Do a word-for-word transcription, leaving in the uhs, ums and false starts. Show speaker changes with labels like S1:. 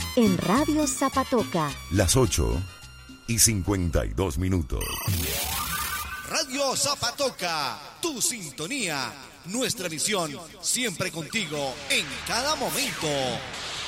S1: en Radio Zapatoca.
S2: Las ocho y cincuenta y dos minutos.
S3: Radio Zapatoca, tu sintonía, nuestra misión, siempre contigo, en cada momento.